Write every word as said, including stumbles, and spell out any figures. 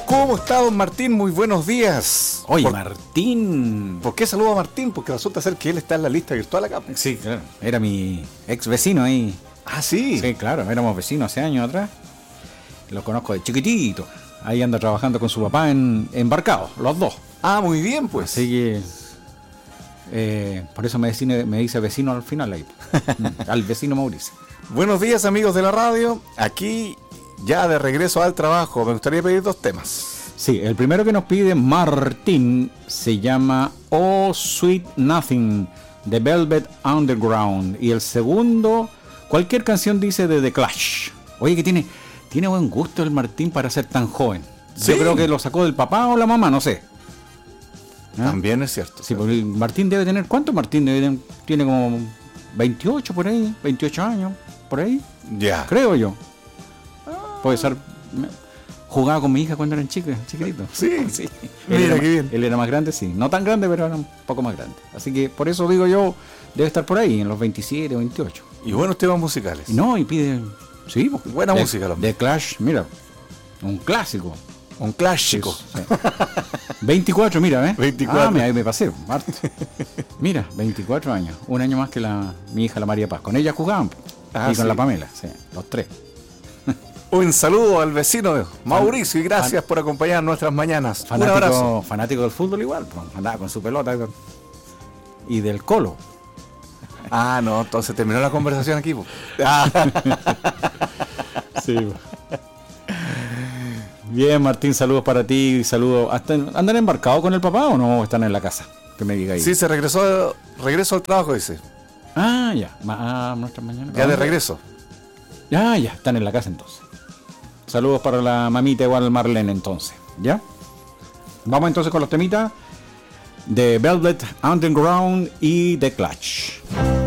¿Cómo está, don Martín? Muy buenos días. Oye, ¿Por, Martín. ¿Por qué saludo a Martín? Porque resulta ser que él está en la lista virtual acá. Sí, claro. Era mi ex vecino ahí. Ah, sí. Sí, claro. Éramos vecinos hace años atrás. Lo conozco de chiquitito. Ahí anda trabajando con su papá en embarcados, los dos. Ah, muy bien, pues. Así que... Eh, por eso me, decine, me dice vecino al final ahí. Al vecino Mauricio. Buenos días, amigos de la radio. Aquí, ya de regreso al trabajo, me gustaría pedir dos temas. Sí, el primero que nos pide Martín se llama Oh Sweet Nothing de Velvet Underground. Y el segundo, cualquier canción dice de The Clash. Oye, que tiene, tiene buen gusto el Martín para ser tan joven. Sí. Yo creo que lo sacó del papá o la mamá, no sé. ¿Ah? También es cierto. Sí, porque Martín debe tener, ¿cuánto Martín debe tener? Tiene como veintiocho por ahí, veintiocho años, por ahí. Ya. Creo yo. Puede ser. Jugaba con mi hija cuando eran chicos, chiquititos. Sí, sí. Mira, Él era, qué bien. Él era más grande, sí. No tan grande, pero era un poco más grande. Así que por eso digo yo, debe estar por ahí, en los veintisiete o veintiocho. Y buenos temas musicales. Y no, y pide. Sí, pues, buena de, música. De Clash, mira. Un clásico. Un clásico. Sí, sí. veinticuatro, mira, ¿eh? veinticuatro. Ah, mira, ahí me pasé, Marta. Mira, veinticuatro años. Un año más que la mi hija, la María Paz. Con ella jugaban. Ah, y con sí. la Pamela, sí, los tres. Un saludo al vecino Mauricio y gracias por acompañar nuestras mañanas. Un abrazo. Fanático, fanático del fútbol igual, pues, andaba con su pelota y del Colo. Ah, no, entonces terminó la conversación aquí. Pues. Ah. Sí. Bien, Martín, saludos para ti, saludos. ¿Andan embarcados con el papá o no están en la casa? Que me diga ahí. Sí, se regresó, regreso al trabajo ese. Ah, ya, ah, nuestra mañana. Ya de regreso. Ya, ya, están en la casa entonces. Saludos para la mamita igual Marlene entonces, ¿ya? Vamos entonces con los temitas de Velvet Underground y The Clash.